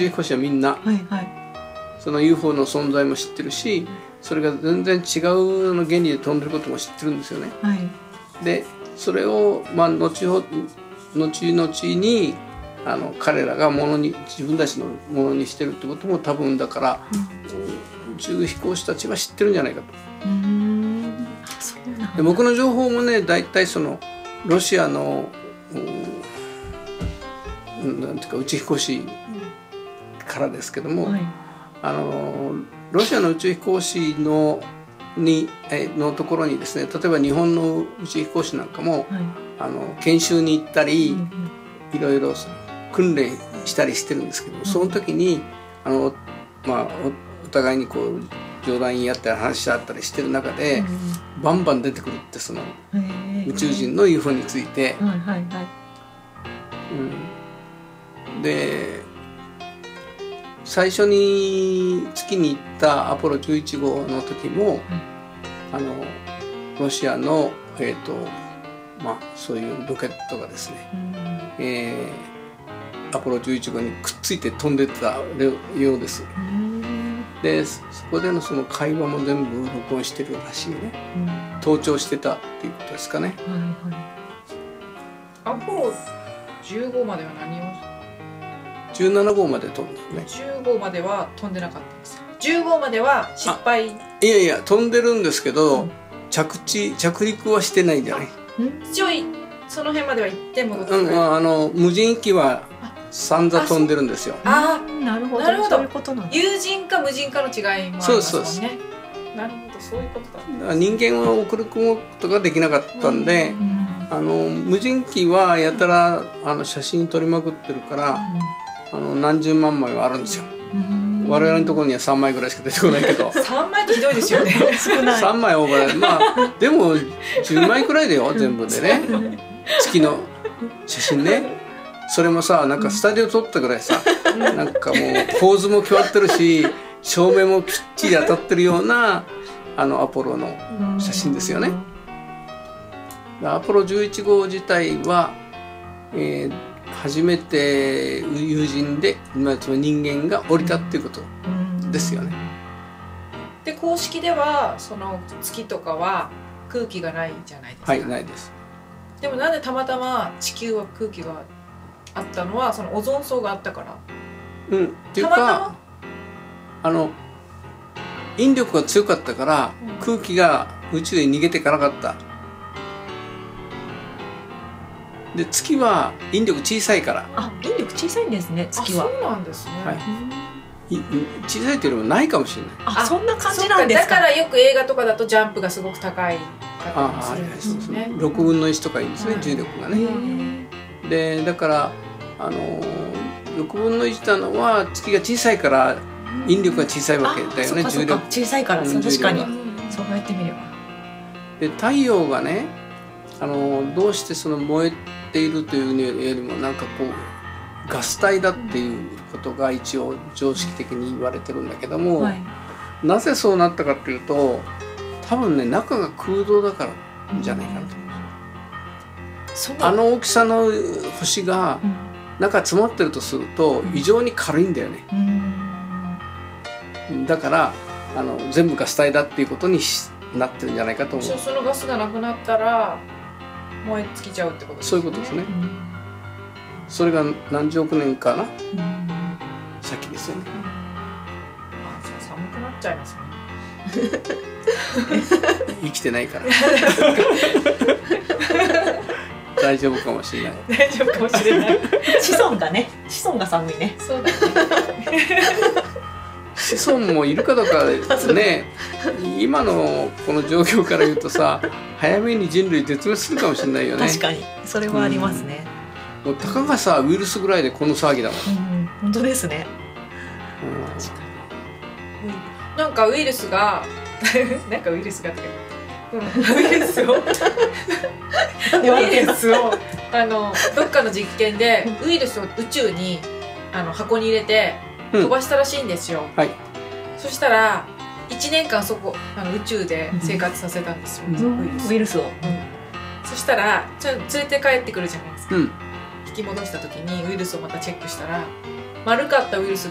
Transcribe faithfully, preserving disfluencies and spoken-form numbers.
宙飛行士はみんな、 はいはい、 その ユーフォー の存在も知ってるし、それが全然違うの原理で飛んでることも知ってるんですよね。 はい、 でそれを、まあ、後ほ後々にあの彼らがものに自分たちのものにしてるってことも多分だから、うん、宇宙飛行士たちは知ってるんじゃないかと。 うーん、そうなんだ。 で僕の情報もね大体そのロシアの、うん、なんていうか宇宙飛行士からですけども、はい、あのロシアの宇宙飛行士のにのところにですね、例えば日本の宇宙飛行士なんかも、はい、あの研修に行ったり、うん、いろいろ訓練したりしてるんですけど、うん、その時にあの、まあ、お, お互いにこう冗談言い合ったり話し合ったりしてる中で、うん、バンバン出てくるってその宇宙人の ユーフォー について、はいはいはい、うん、で最初に月に行ったアポロじゅういち号の時も、うん、あのロシアの、えーとまあ、そういうロケットがですね、うんえー、アポロじゅういち号にくっついて飛んでたようです。うん、でそこでのその会話も全部録音してるらしいね、うん、盗聴してたっていうことですかね。はいはい、 アポロじゅう号までは何をじゅうなな号まで飛んだね。 じゅう号までは飛んでなかったんですよ。じゅう号までは失敗。いやいや飛んでるんですけど、うん、着地着陸はしてないんじゃない。 一応その辺までは行って戻ってくる、 うん、あの無人機は散々飛んでるんですよ。 ああ、なるほど、なるほど、そういうことなんだ。 有人か無人かの違いもありますもんね。そうそうなるほど、そういうことだ。 だから人間は送り込むことができなかったんで、うん、あの無人機はやたらあの写真撮りまくってるから、うん、あの何十万枚はあるんですよ。うん、我々のところにはさんまいぐらいしか出てこないけどさんまいってひどいですよね少ないさんまいオーバー、まあでもじゅうまいくらいだよ全部でね月の写真ね。それもさなんかスタジオ撮ったぐらいさ、なんかもう構図も決まってるし照明もきっちり当たってるようなあのアポロの写真ですよね。アポロじゅういち号自体は、えー、初めて有人で人間が降りたっていうことですよね。 で公式ではその月とかは空気がないじゃないですか。 はい、ないです。 でもなんでたまたま地球は空気があったのはそのオゾン層があったから。 うん、っていうかたまたまあの引力が強かったから、うん、空気が宇宙へ逃げていかなかった。で月は引力小さいから。 あ、引力小さいんですね、月は。 あ、そうなんですね。はい、 小さいというよりもないかもしれない。 あ、そんな感じなんですか。 だからよく映画とかだとジャンプがすごく高い方もするんですよね。 ろくぶんのいちとかいいんですね、はい、重力がね。でだからあのろくぶんのいちなのは月が小さいから引力が小さいわけだよね。 重力小さいから、確かにそうやってみれば。 で太陽がねあのどうしてその燃えているというよりもなんかこうガス体だっていうことが一応常識的に言われてるんだけども、はい、なぜそうなったかっていうと多分ね中が空洞だからじゃないかなと思う。あの大きさの星が中詰まってるとすると異常に軽いんだよね。だからあの全部ガス体だっていうことになってるんじゃないかと思う。 そのガスがなくなったら燃え尽きちゃうってことですね。 そういうことですね。それが何十億年かな、先ですよね。 あ、寒くなっちゃいますね生きてないから大丈夫かもしれない。 大丈夫かもしれない子孫がね、子孫が寒いね。 そうだね子孫もいるかどうかね今のこの状況から言うとさ早めに人類絶滅するかもしれないよね。 確かにそれはありますね。 うん、もうたかがさウイルスぐらいでこの騒ぎだもん。 うん、本当ですね。 うん、確かに。なんかウイルスがなんかウイルスがとか言って、うん、ウイルスをウイルスをあのどっかの実験でウイルスを宇宙にあの箱に入れて飛ばしたらしいんですよ。 うん、はい。 そしたらいちねんかんそこあの宇宙で生活させたんですよ、 うん、ウイルスを、うん、 そしたらちょ連れて帰ってくるじゃないですか、 うん、 引き戻した時にウイルスをまたチェックしたら丸かったウイルス